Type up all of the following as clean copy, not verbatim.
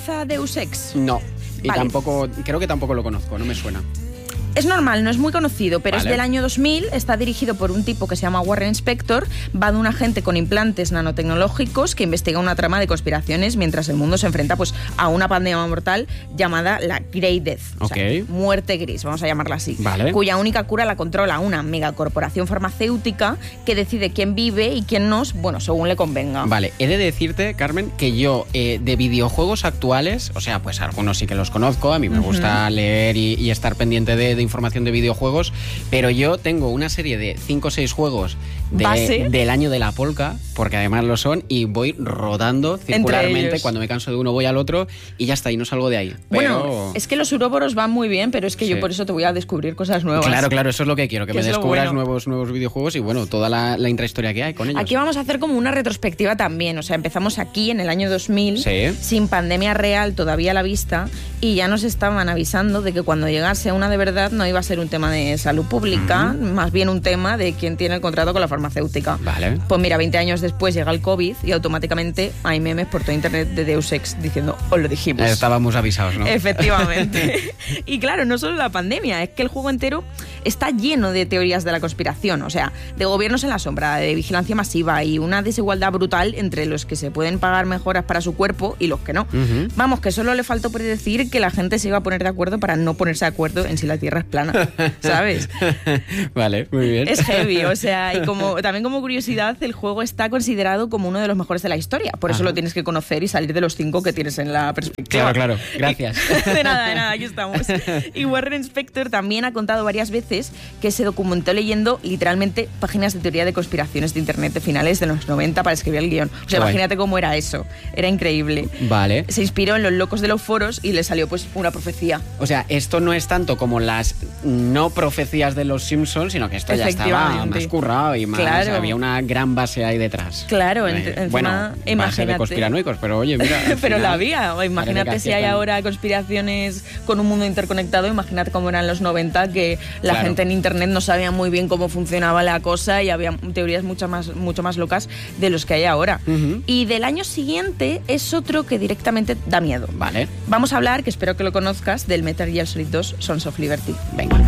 a Deus Ex? No, y Vale. creo que tampoco lo conozco, no me suena. Es normal, no es muy conocido, pero Vale. es del año 2000, está dirigido por un tipo que se llama Warren Spector, va de un agente con implantes nanotecnológicos que investiga una trama de conspiraciones mientras el mundo se enfrenta pues, a una pandemia mortal llamada la Grey Death, o sea, Ok. muerte gris, vamos a llamarla así, Vale. cuya única cura la controla una megacorporación farmacéutica que decide quién vive y quién no, bueno, según le convenga. Vale, he de decirte, Carmen, que yo de videojuegos actuales, o sea, pues algunos sí que los conozco, a mí me gusta leer y estar pendiente de información de videojuegos, pero yo tengo una serie de 5 o 6 juegos ¿Base? del año de la polka, porque además lo son, y voy rodando circularmente. ellos. Cuando me canso de uno voy al otro y ya está, y no salgo de ahí. Bueno, Pero... es que los uroboros van muy bien, pero es que yo Sí. por eso te voy a descubrir cosas nuevas. Claro, eso es lo que quiero, que Que me es lo descubras bueno. nuevos videojuegos y bueno, toda la intrahistoria que hay con ellos. Aquí vamos a hacer como una retrospectiva también, o sea, empezamos aquí en el año 2000, Sí. sin pandemia real todavía a la vista, y ya nos estaban avisando de que cuando llegase una de verdad no iba a ser un tema de salud pública, más bien un tema de quién tiene el contrato con la farmacéutica. Vale. Pues mira, 20 años después llega el COVID y automáticamente hay memes por todo internet de Deus Ex diciendo, os lo dijimos. Estábamos avisados, ¿no? Efectivamente. Y claro, no solo la pandemia, es que el juego entero está lleno de teorías de la conspiración, o sea, de gobiernos en la sombra, de vigilancia masiva y una desigualdad brutal entre los que se pueden pagar mejoras para su cuerpo y los que no. Ujú. Vamos, que solo le faltó por decir que la gente se iba a poner de acuerdo para no ponerse de acuerdo en si la Tierra es plana, ¿sabes? Vale, muy bien. Es heavy, o sea, y también como curiosidad, el juego está considerado como uno de los mejores de la historia, por eso Ajá. lo tienes que conocer y salir de los 5 que tienes en la perspectiva. Claro, gracias. De nada, aquí estamos. Y Warren Spector también ha contado varias veces que se documentó leyendo literalmente páginas de teoría de conspiraciones de internet de finales de los 90 para escribir el guión. O sea, Guay. imagínate cómo era eso. Era increíble. Vale. Se inspiró en los locos de los foros y le salió pues una profecía. O sea, esto no es tanto como las no profecías de los Simpsons, sino que esto ya estaba Efectivamente. más currado y más. Claro. Había una gran base ahí detrás. Claro, encima, bueno, base de imagínate. conspiranoicos, pero oye, mira. al Pero final la había. Imagínate parece si que hay aciertan. ahora conspiraciones con un mundo interconectado. Imagínate cómo eran los 90, que la Claro. gente en internet no sabía muy bien cómo funcionaba la cosa y había teorías mucho más locas de los que hay ahora. Ujú. Y del año siguiente es otro que directamente da miedo. Vale, Vamos a hablar, que espero que lo conozcas, del Metal Gear Solid 2 Sons of Liberty. venga.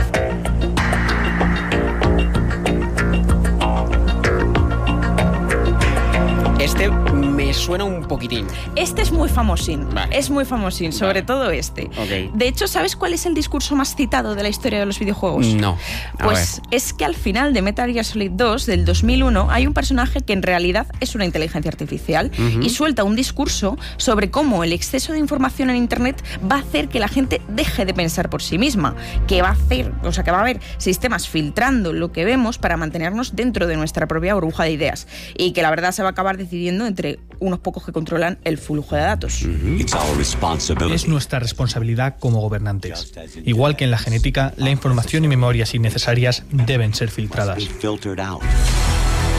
Este me suena un poquitín. Este es muy famosín, Vale. es muy famosín, sobre Vale. todo este. Ok. De hecho, ¿sabes cuál es el discurso más citado de la historia de los videojuegos? No. A Pues es que al final de Metal Gear Solid 2 del 2001 hay un personaje que en realidad es una inteligencia artificial y suelta un discurso sobre cómo el exceso de información en internet va a hacer que la gente deje de pensar por sí misma, que va a hacer, o sea, que va a haber sistemas filtrando lo que vemos para mantenernos dentro de nuestra propia burbuja de ideas y que la verdad se va a acabar decidiendo entre unos pocos que controlan el flujo de datos. Es nuestra responsabilidad como gobernantes. Igual que en la genética, la información y memorias innecesarias deben ser filtradas.